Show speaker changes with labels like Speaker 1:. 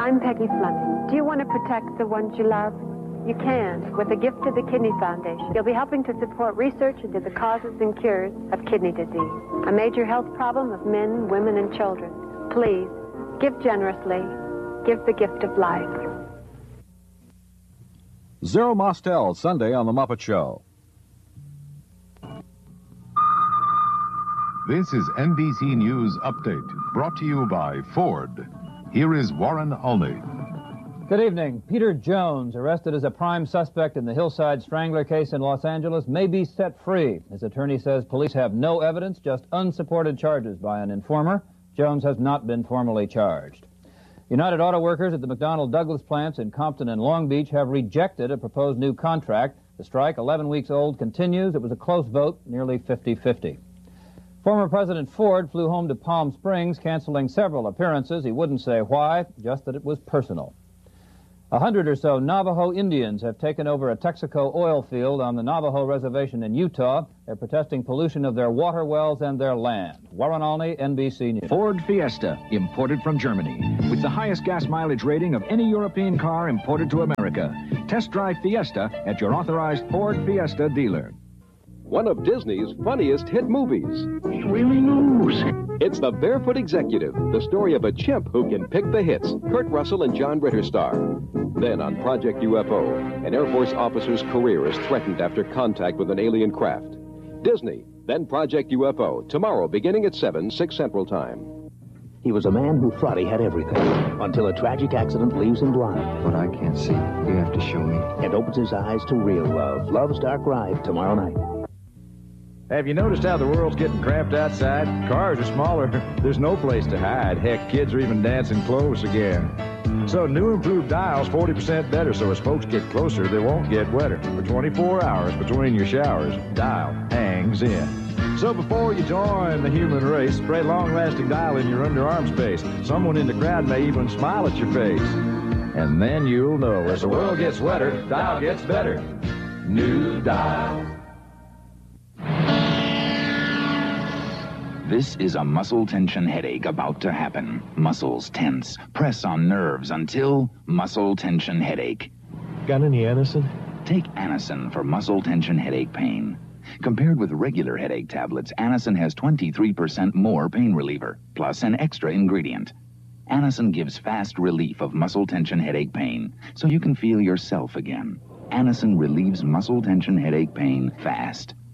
Speaker 1: I'm Peggy Fleming. Do you want to protect the ones you love? You can with a gift to the Kidney Foundation. You'll be helping to support research into the causes and cures of kidney disease, a major health problem of men, women, and children. Please, give generously. Give the gift of life.
Speaker 2: Zero Mostel, Sunday on The Muppet Show.
Speaker 3: This is NBC News Update, brought to you by Ford. Here is Warren Olney.
Speaker 4: Good evening. Peter Jones, arrested as a prime suspect in the Hillside Strangler case in Los Angeles, may be set free. His attorney says police have no evidence, just unsupported charges by an informer. Jones has not been formally charged. United Auto Workers at the McDonnell Douglas plants in Compton and Long Beach have rejected a proposed new contract. The strike, 11 weeks old, continues. It was a close vote, nearly 50-50. Former President Ford flew home to Palm Springs, canceling several appearances. He wouldn't say why, just that it was personal. 100 or so Navajo Indians have taken over a Texaco oil field on the Navajo Reservation in Utah. They're protesting pollution of their water wells and their land. Warren Olney, NBC News.
Speaker 5: Ford Fiesta, imported from Germany, with the highest gas mileage rating of any European car imported to America. Test drive Fiesta at your authorized Ford Fiesta dealer.
Speaker 6: One of Disney's funniest hit movies.
Speaker 7: He really knows.
Speaker 6: It's The Barefoot Executive, the story of a chimp who can pick the hits. Kurt Russell and John Ritter star. Then on Project UFO, an Air Force officer's career is threatened after contact with an alien craft. Disney, then Project UFO, tomorrow beginning at 7, 6 Central Time.
Speaker 7: He was a man who thought he had everything, until a tragic accident leaves him blind.
Speaker 8: What I can't see, you have to show me.
Speaker 7: And opens his eyes to real love. Love's Dark Ride, tomorrow night.
Speaker 9: Have you noticed how the world's getting cramped outside? Cars are smaller. There's no place to hide. Heck, kids are even dancing close again. So new improved Dial's 40% better, so as folks get closer, they won't get wetter. For 24 hours between your showers, Dial hangs in. So before you join the human race, spray long-lasting Dial in your underarm space. Someone in the crowd may even smile at your face. And then you'll know, as the world gets wetter, Dial gets better. New Dial.
Speaker 5: This is a muscle tension headache about to happen. Muscles tense. Press on nerves until muscle tension headache.
Speaker 10: Got any Anacin?
Speaker 5: Take Anacin for muscle tension headache pain. Compared with regular headache tablets, Anacin has 23% more pain reliever, plus an extra ingredient. Anacin gives fast relief of muscle tension headache pain, so you can feel yourself again. Anacin relieves muscle tension headache pain fast.